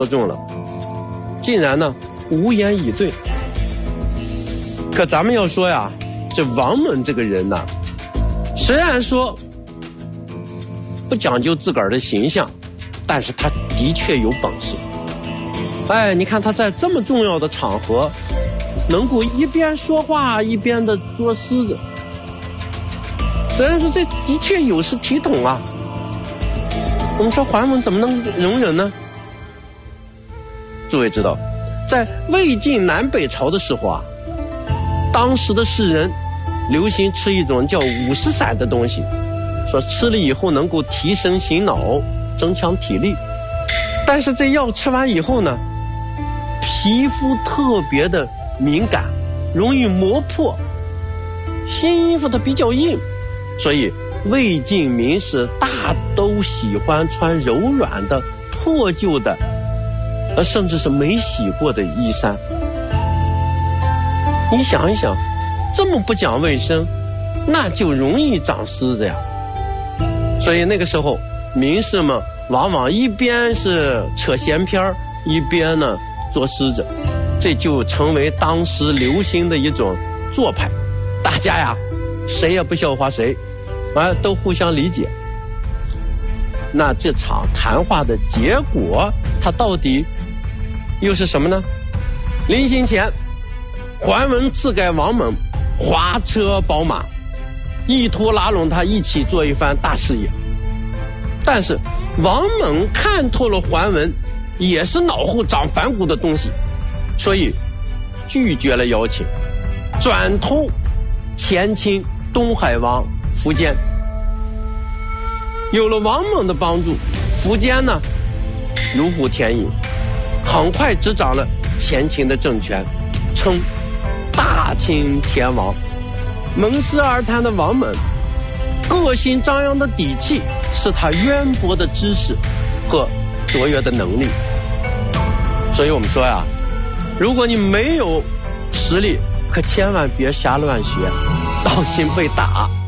中了，竟然呢无言以对。可咱们要说呀，这王猛这个人呢，虽然说不讲究自个儿的形象，但是他的确有本事。哎，你看他在这么重要的场合，能够一边说话一边的捉狮子，虽然说这的确有失体统啊。我们说桓猛怎么能容忍呢？诸位知道，在魏晋南北朝的时候啊，当时的士人流行吃一种叫五石散的东西，说吃了以后能够提神醒脑，增强体力。但是这药吃完以后呢，皮肤特别的敏感，容易磨破，新衣服它比较硬，所以魏晋名士大都喜欢穿柔软的破旧的甚至是没洗过的衣衫。你想一想，这么不讲卫生，那就容易长虱子呀。所以那个时候名士们往往一边是扯闲篇，一边呢捉虱子，这就成为当时流行的一种做派。大家呀谁也不笑话谁，都互相理解。那这场谈话的结果它到底又是什么呢？临行前，桓文赐给王猛华车宝马，意图拉拢他一起做一番大事业。但是王猛看透了桓文也是脑后长反骨的东西，所以拒绝了邀请，转头前侵东海王苻坚。有了王猛的帮助，苻坚呢如虎添翼，很快执掌了前秦的政权，称大清天王。门师而谈的王猛，个性张扬的底气是他渊博的知识和卓越的能力。所以我们说呀，如果你没有实力，可千万别瞎乱学，当心被打。